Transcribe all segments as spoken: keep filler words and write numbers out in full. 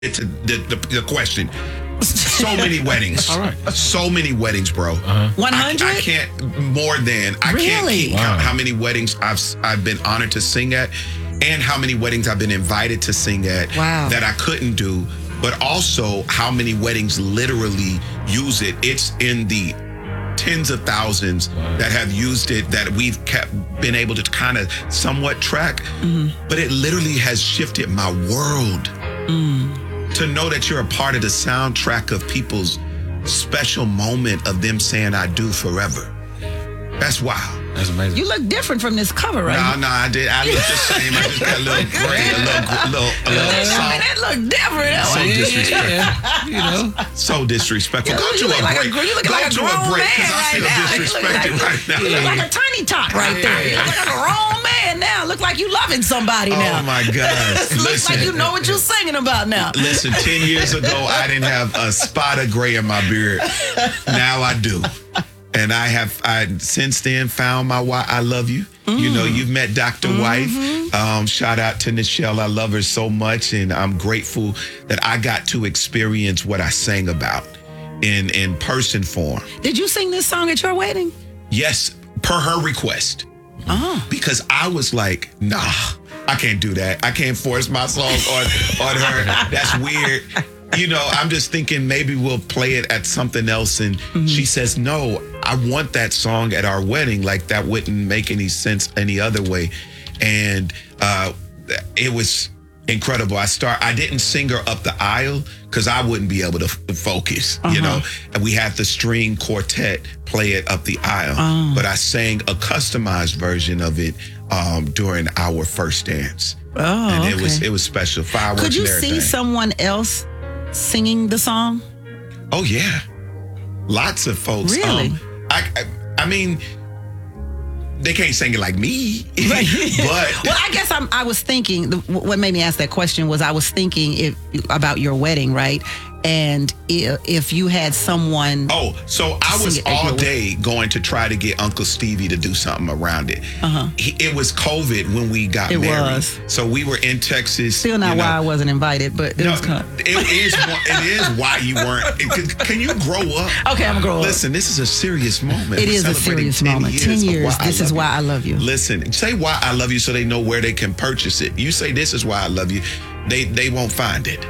It's a, the, the the question. So many weddings. All right. So many weddings, bro. Uh-huh. one hundred? I, I can't more than I Really? can't keep Wow. count how many weddings I've I've been honored to sing at, and how many weddings I've been invited to sing at Wow. that I couldn't do, but also how many weddings literally use it. It's in the tens of thousands Wow. that have used it that we've kept been able to kind of somewhat track, but it literally has shifted my world. To know that you're a part of the soundtrack of people's special moment of them saying I do forever. That's wild. That's amazing. You look different from this cover, right? No, no, I did. I look the same. I just got a little gray, a little, a little, a little I mean, soft. it look different. That So way. disrespectful. Yeah, you know. So disrespectful. You Go look- to you a look like a break. gr- you looking Go like a to a grown break man because I right feel now. You look disrespected like- right now. You look like a tiny tot right there. You look like a grown man now. Look like you loving somebody now. Oh my gosh. Looks Listen. like you know what you're singing about now. Listen, ten years ago, I didn't have a spot of gray in my beard. Now I do. And I have, I since then found my why I love you. You know, you've met Doctor Wife. Um, shout out to Nichelle. I love her so much. And I'm grateful that I got to experience what I sang about in, in person form. Did you sing this song at your wedding? Yes, per her request. Oh. Because I was like, nah, I can't do that. I can't force my song on, on her. That's weird. You know, I'm just thinking maybe we'll play it at something else. And she says, no, I want that song at our wedding. Like that wouldn't make any sense any other way. And uh, it was incredible. I start. I didn't sing her up the aisle because I wouldn't be able to f- focus, you know. And we had the string quartet play it up the aisle. But I sang a customized version of it um, during our first dance. Oh, And it okay. was it was special. Fireworks Could you and see everything. someone else singing the song? Oh yeah, lots of folks. Really? Um, I, I I mean, they can't sing it like me, but Well, I guess I'm, I was thinking, the, what made me ask that question was I was thinking if, about your wedding, right? And if, if you had someone... oh, so I Sing was it at all your day going to try to get Uncle Stevie to do something around it. Uh-huh. He, it was COVID when we got It married, was. so we were in Texas. Still not you know. why I wasn't invited, but it No, was kind of... it is. one- It is why you weren't. it- can you grow up? Okay, I'm gonna grow up. Listen, this is a serious moment. It We're is a celebrating serious moment. ten of years. Why I This is Love why You. I love you. Listen, say why I love you so they know where they can purchase it. You say this is why I love you, they they won't find it.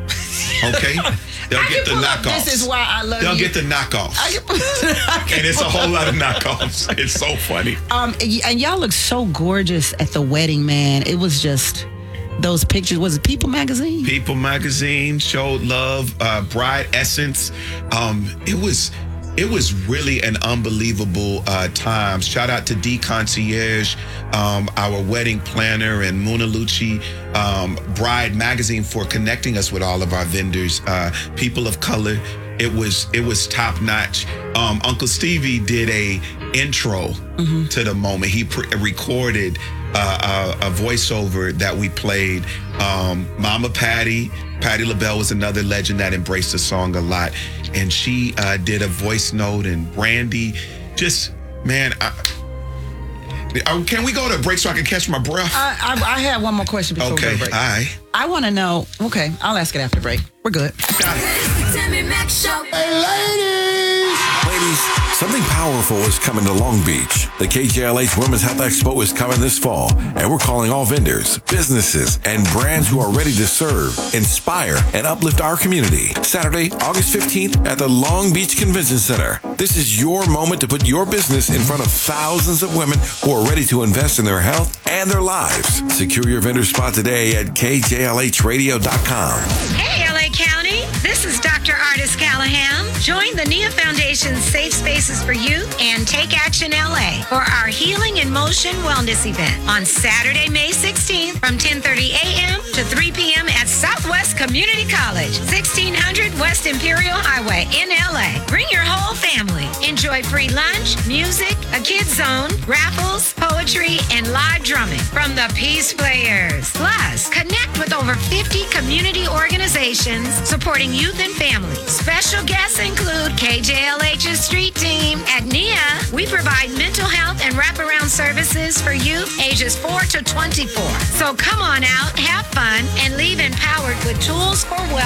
Okay? They'll I get the can pull up, knockoffs. This is why I love They'll you. get the knockoffs. I can pull- I can And it's a pull whole up- lot of knockoffs. It's so funny. Um, and and y'all look so gorgeous at the wedding, man. It was just those pictures. Was it People Magazine? People Magazine showed love. Uh, Bride Essence. Um, it was it was really an unbelievable uh, time. Shout out to D Concierge, um, our wedding planner, and Muna Lucci, um, Bride Magazine for connecting us with all of our vendors, uh, people of color. It was it was top notch. Um, Uncle Stevie did a intro to the moment. He pre- recorded uh, a, a voiceover that we played. Um, Mama Patty, Patty LaBelle was another legend that embraced the song a lot, and she uh, did a voice note. And Brandy, just man. I, uh, can we go to a break so I can catch my breath? I, I, I have one more question before we okay, go to break. I. I want to know. Okay, I'll ask it after break. We're good. Tammy Mac Show. Ladies, something powerful is coming to Long Beach. The K J L H Women's Health Expo is coming this fall, and we're calling all vendors, businesses, and brands who are ready to serve, inspire, and uplift our community. Saturday, August fifteenth at the Long Beach Convention Center. This is your moment to put your business in front of thousands of women who are ready to invest in their health and their lives. Secure your vendor spot today at K J L H radio dot com. Hey, L A County, this is Doctor Artis Callahan. Join the Nia Foundation's Safe Spaces for Youth and Take Action L A for our Healing in Motion Wellness event on Saturday, May sixteenth from ten thirty a.m. to three p.m. at Southwest Community College, sixteen hundred West Imperial Highway in L A. Bring your whole family. Enjoy free lunch, music, a kids zone, raffles, poetry, and live drumming from the Peace Players. Plus, connect with over fifty community organizations Foundations, supporting youth and families. Special guests include K J L H's Street Team. At N I A, we provide mental health and wraparound services for youth ages four to twenty-four. So come on out, have fun, and leave empowered with tools for wellness.